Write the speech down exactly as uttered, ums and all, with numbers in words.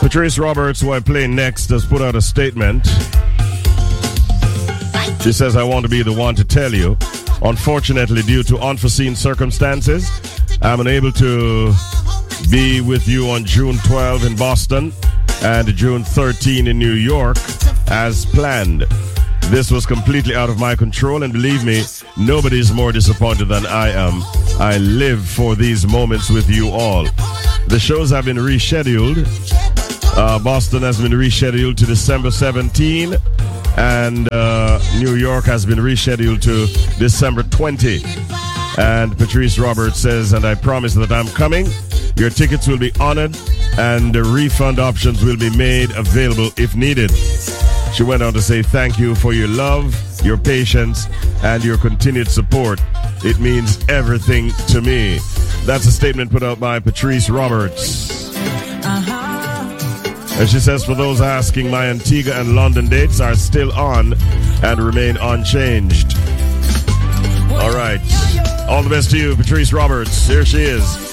Patrice Roberts, who I play next, has put out a statement. She says, I want to be the one to tell you. Unfortunately, due to unforeseen circumstances, I'm unable to be with you on June twelfth in Boston and June thirteenth in New York as planned. This was completely out of my control, and believe me, nobody's more disappointed than I am. I live for these moments with you all. The shows have been rescheduled. Uh, Boston has been rescheduled to December seventeenth, and uh, New York has been rescheduled to December twentieth. And Patrice Roberts says, and I promise that I'm coming. Your tickets will be honored, and the refund options will be made available if needed. She went on to say, thank you for your love, your patience, and your continued support. It means everything to me. That's a statement put out by Patrice Roberts. And she says, for those asking, my Antigua and London dates are still on and remain unchanged. All right. All the best to you, Patrice Roberts. Here she is.